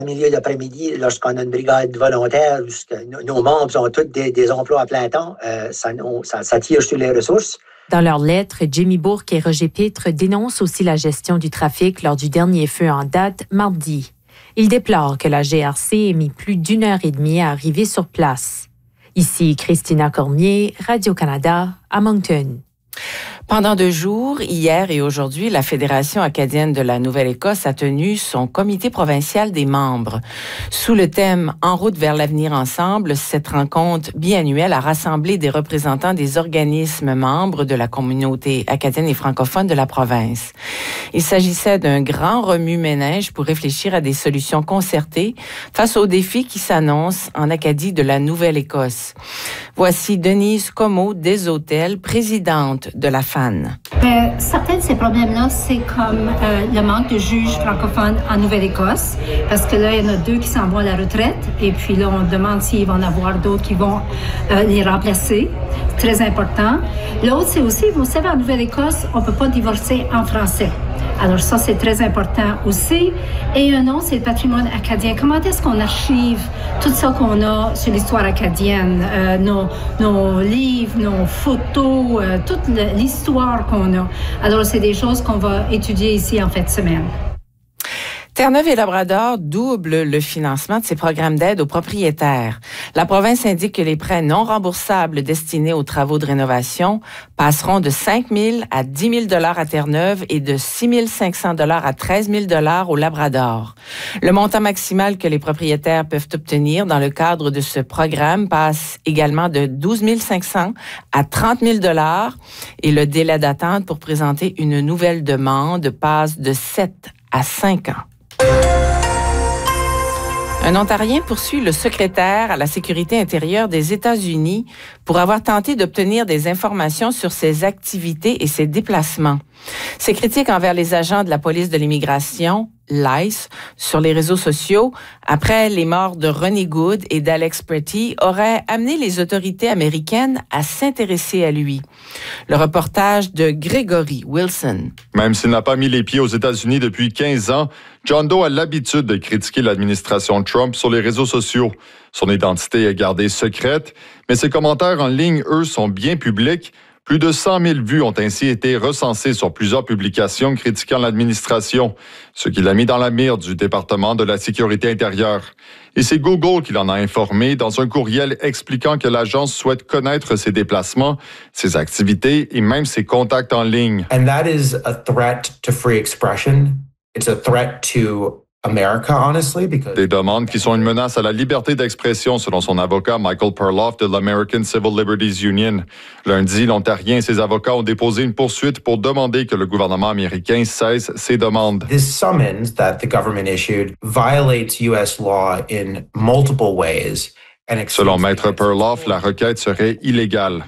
milieu d'après-midi, lorsqu'on a une brigade volontaire, nos membres ont tous des emplois à plein temps, ça tire sur les ressources. Dans leur lettre, Jimmy Bourque et Roger Pitre dénoncent aussi la gestion du trafic lors du dernier feu en date, mardi. Ils déplorent que la GRC ait mis plus d'1h30 à arriver sur place. Ici Christina Cormier, Radio-Canada, à Moncton. Pendant 2 jours, hier et aujourd'hui, la Fédération acadienne de la Nouvelle-Écosse a tenu son comité provincial des membres. Sous le thème « En route vers l'avenir ensemble », cette rencontre biannuelle a rassemblé des représentants des organismes membres de la communauté acadienne et francophone de la province. Il s'agissait d'un grand remue-ménage pour réfléchir à des solutions concertées face aux défis qui s'annoncent en Acadie de la Nouvelle-Écosse. Voici Denise Comeau des Hôtels, présidente de la FAN. Certains de ces problèmes-là, c'est comme le manque de juges francophones en Nouvelle-Écosse, parce que là, il y en a 2 qui s'en vont à la retraite, et puis là, on demande s'il va y en avoir d'autres qui vont les remplacer. C'est très important. L'autre, c'est aussi, vous savez, en Nouvelle-Écosse, on ne peut pas divorcer en français. Alors ça, c'est très important aussi. Et un autre, c'est le patrimoine acadien. Comment est-ce qu'on archive tout ça qu'on a sur l'histoire acadienne, nos livres, nos photos, toute l'histoire qu'on a. Alors, c'est des choses qu'on va étudier ici en fin de semaine. Terre-Neuve et Labrador doublent le financement de ces programmes d'aide aux propriétaires. La province indique que les prêts non remboursables destinés aux travaux de rénovation passeront de 5 000 à 10 000 $ à Terre-Neuve et de 6 500 $ à 13 000 $ au Labrador. Le montant maximal que les propriétaires peuvent obtenir dans le cadre de ce programme passe également de 12 500 à 30 000 $ et le délai d'attente pour présenter une nouvelle demande passe de 7 à 5 ans. Un Ontarien poursuit le secrétaire à la sécurité intérieure des États-Unis pour avoir tenté d'obtenir des informations sur ses activités et ses déplacements. Ces critiques envers les agents de la police de l'immigration, l'ICE, sur les réseaux sociaux, après les morts de Ronnie Good et d'Alex Pretty, auraient amené les autorités américaines à s'intéresser à lui. Le reportage de Gregory Wilson. Même s'il n'a pas mis les pieds aux États-Unis depuis 15 ans, John Doe a l'habitude de critiquer l'administration Trump sur les réseaux sociaux. Son identité est gardée secrète, mais ses commentaires en ligne, eux, sont bien publics. Plus de 100 000 vues ont ainsi été recensées sur plusieurs publications critiquant l'administration, ce qui l'a mis dans la mire du département de la sécurité intérieure. Et c'est Google qui l'en a informé dans un courriel expliquant que l'agence souhaite connaître ses déplacements, ses activités et même ses contacts en ligne. And that is a threat to free expression. It's a threat to America, honestly, because... Des demandes qui sont une menace à la liberté d'expression, selon son avocat Michael Perloff de l'American Civil Liberties Union. Lundi, l'Ontarien et ses avocats ont déposé une poursuite pour demander que le gouvernement américain cesse ces demandes. This summons that the government issued violates U.S. law in multiple ways. Selon Maître Perloff, la requête serait illégale.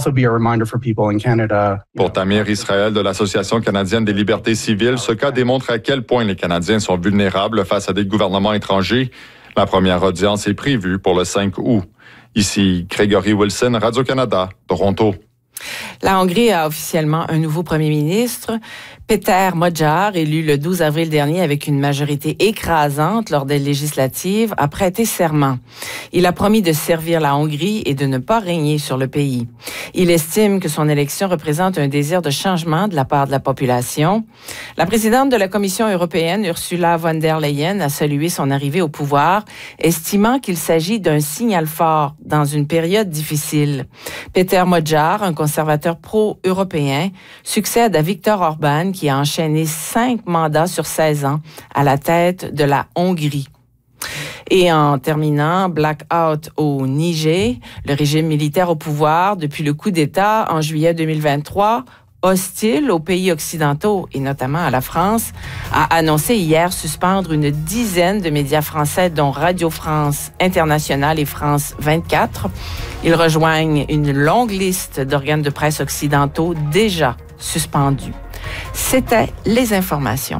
Pour Tamir Israël de l'Association canadienne des libertés civiles, ce cas démontre à quel point les Canadiens sont vulnérables face à des gouvernements étrangers. La première audience est prévue pour le 5 août. Ici, Gregory Wilson, Radio-Canada, Toronto. La Hongrie a officiellement un nouveau premier ministre, Péter Magyar, élu le 12 avril dernier avec une majorité écrasante lors des législatives, a prêté serment. Il a promis de servir la Hongrie et de ne pas régner sur le pays. Il estime que son élection représente un désir de changement de la part de la population. La présidente de la Commission européenne, Ursula von der Leyen, a salué son arrivée au pouvoir, estimant qu'il s'agit d'un signal fort dans une période difficile. Péter Magyar, un conservateur pro-européen, succède à Viktor Orbán, qui a enchaîné 5 mandats sur 16 ans à la tête de la Hongrie. Et en terminant, blackout au Niger, le régime militaire au pouvoir depuis le coup d'État en juillet 2023, hostile aux pays occidentaux et notamment à la France, a annoncé hier suspendre une dizaine de médias français dont Radio France Internationale et France 24. Ils rejoignent une longue liste d'organes de presse occidentaux déjà suspendus. C'était les informations.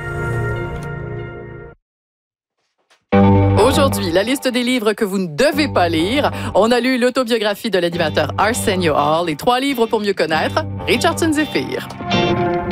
Aujourd'hui, la liste des livres que vous ne devez pas lire. On a lu l'autobiographie de l'animateur Arsenio Hall et 3 livres pour mieux connaître Richardson Zephyr.